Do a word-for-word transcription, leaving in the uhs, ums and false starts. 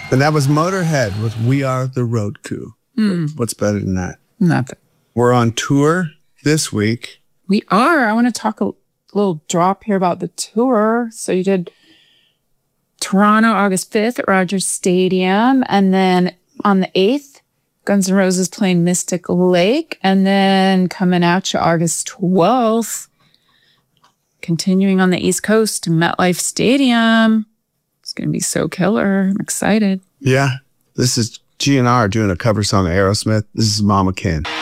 And that was Motorhead with We Are the Road Crew. Mm. What's better than that? Nothing. We're on tour this week. We are. I want to talk a little drop here about the tour. So you did Toronto August fifth at Rogers Stadium. And then on the eighth, Guns N' Roses playing Mystic Lake. And then coming at you August twelfth, continuing on the East Coast to MetLife Stadium. It's going to be so killer. I'm excited. Yeah. This is G N R doing a cover song of Aerosmith. This is Mama Kin.